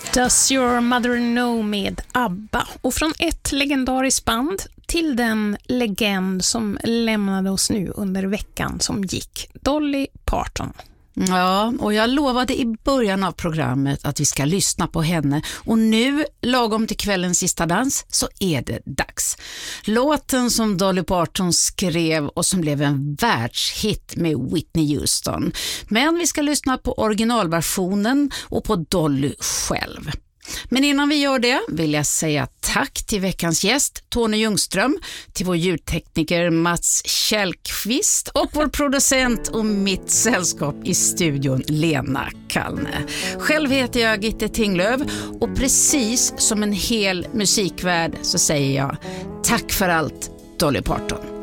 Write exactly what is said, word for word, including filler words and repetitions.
Does Your Mother Know med ABBA. Och från ett legendariskt band till den legend som lämnade oss nu under veckan som gick, Dolly Parton. Ja, och jag lovade i början av programmet att vi ska lyssna på henne. Och nu, lagom till kvällens sista dans, så är det dags. Låten som Dolly Parton skrev och som blev en världshit med Whitney Houston. Men vi ska lyssna på originalversionen och på Dolly själv. Men innan vi gör det vill jag säga tack till veckans gäst Tony Ljungström, till vår ljudtekniker Mats Kjellqvist och vår producent och mitt sällskap i studion Lena Kallne. Själv heter jag Gitte Tinglöv och precis som en hel musikvärld så säger jag tack för allt, Dolly Parton.